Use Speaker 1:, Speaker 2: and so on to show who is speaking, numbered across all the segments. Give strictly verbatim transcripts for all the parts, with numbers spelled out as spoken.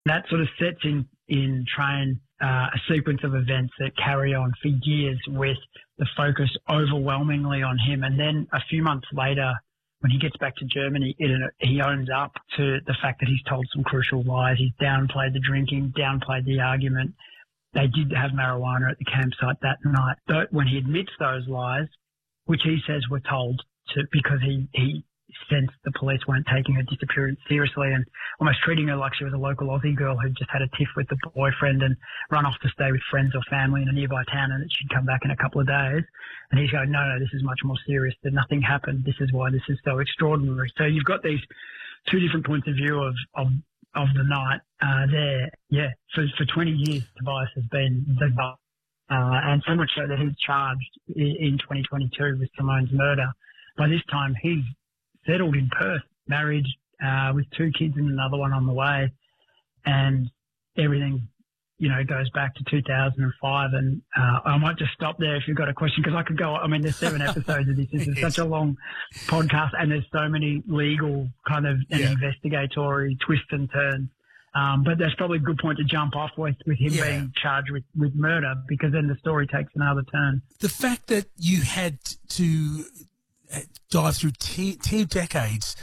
Speaker 1: That sort of sets in, in train uh, a sequence of events that carry on for years with the focus overwhelmingly on him. And then a few months later, when he gets back to Germany, it, he owns up to the fact that he's told some crucial lies. He's downplayed the drinking, downplayed the argument. They did have marijuana at the campsite that night. But when he admits those lies, which he says were told to because he, he sensed the police weren't taking her disappearance seriously and almost treating her like she was a local Aussie girl who'd just had a tiff with the boyfriend and run off to stay with friends or family in a nearby town and that she'd come back in a couple of days. And he's going, no, no, this is much more serious. That nothing happened. This is why this is so extraordinary. So you've got these two different points of view of, of, of the night uh, there. Yeah, for, for twenty years, Tobias has been the guy. Uh, and so much so that he's charged in, in twenty twenty-two with Simone's murder. By this time, he's settled in Perth, married uh, with two kids and another one on the way, and everything, you know, goes back to two thousand five. And uh, I might just stop there if you've got a question, because I could go. I mean, there's seven episodes of this. This is such a long podcast, and there's so many legal kind of and yeah. investigatory twists and turns. Um, but that's probably a good point to jump off with, with him yeah. being charged with, with murder, because then the story takes another turn.
Speaker 2: The fact that you had to dive through t- two decades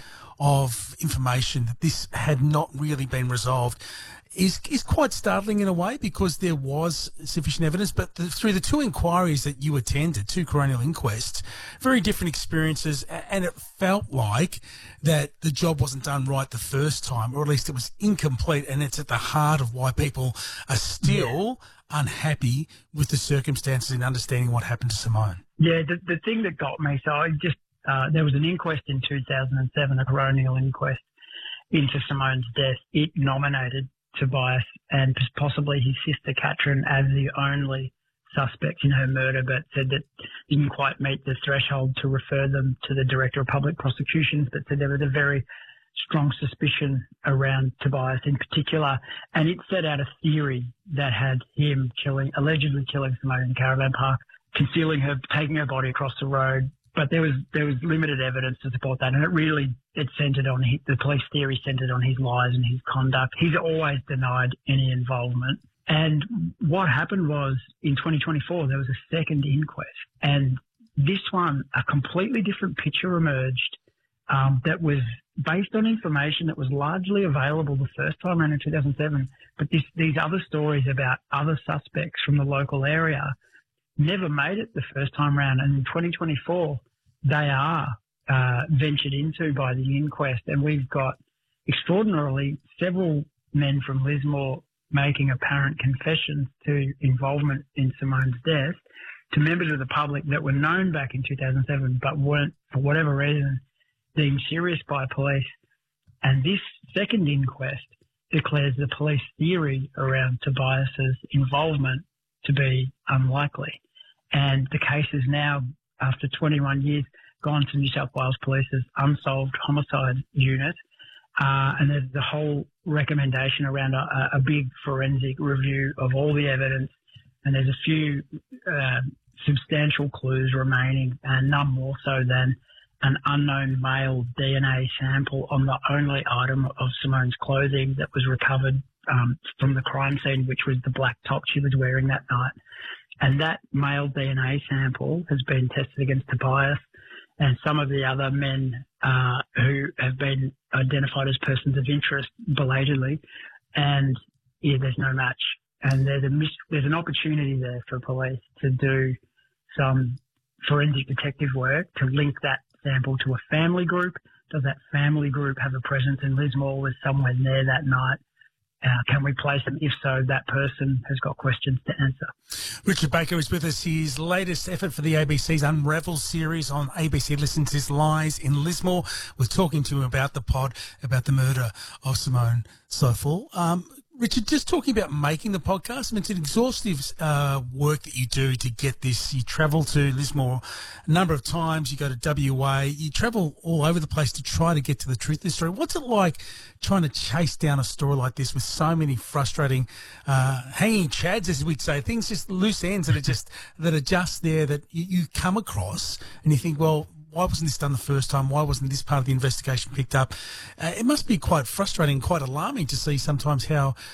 Speaker 2: of information that this had not really been resolved is is quite startling in a way, because there was sufficient evidence. But the, through the two inquiries that you attended, two coronial inquests, very different experiences, and it felt like that the job wasn't done right the first time, or at least it was incomplete, and it's at the heart of why people are still yeah. unhappy with the circumstances in understanding what happened to Simone.
Speaker 1: Yeah, the, the thing that got me, so I just uh, there was an inquest in two thousand seven, a coronial inquest into Simone's death. It nominated Tobias and possibly his sister Katrin as the only suspects in her murder, but said that didn't quite meet the threshold to refer them to the Director of Public Prosecutions, but said there was a very strong suspicion around Tobias in particular. And it set out a theory that had him killing, allegedly killing Simone in the caravan park, concealing her, taking her body across the road. But there was there was limited evidence to support that, and it really it centred on his, the police theory centred on his lies and his conduct. He's always denied any involvement. And what happened was in twenty twenty-four there was a second inquest, and this one a completely different picture emerged um, that was based on information that was largely available the first time around in two thousand seven. But this, these other stories about other suspects from the local area never made it the first time round, and in twenty twenty-four they are uh, ventured into by the inquest, and we've got extraordinarily several men from Lismore making apparent confessions to involvement in Simone's death to members of the public that were known back in two thousand seven but weren't, for whatever reason, deemed serious by police. And this second inquest declares the police theory around Tobias's involvement to be unlikely. And the case is now, after twenty-one years, gone to New South Wales Police's Unsolved Homicide Unit. Uh, and there's the whole recommendation around a, a big forensic review of all the evidence. And there's a few uh, substantial clues remaining, and none more so than an unknown male D N A sample on the only item of Simone's clothing that was recovered um, from the crime scene, which was the black top she was wearing that night. And that male D N A sample has been tested against Tobias and some of the other men uh, who have been identified as persons of interest belatedly. And, yeah, there's no match. And there's, a mis- there's an opportunity there for police to do some forensic detective work to link that sample to a family group. Does that family group have a presence in Lismore? Was someone there that night? Uh, can we place them? If so, that person has got questions to answer.
Speaker 2: Richard Baker is with us. His latest effort for the A B C's Unravel series on A B C Listens His Lies in Lismore. We're talking to him about the pod, about the murder of Simone Stoffel. Um, Richard, just talking about making the podcast, I mean, it's an exhaustive uh, work that you do to get this. You travel to Lismore a number of times. You go to W A. You travel all over the place to try to get to the truth of the story. What's it like trying to chase down a story like this with so many frustrating uh, hanging chads, as we'd say, things just loose ends that are just that are just there that you, you come across and you think, well, why wasn't this done the first time? Why wasn't this part of the investigation picked up? Uh, it must be quite frustrating, quite alarming to see sometimes how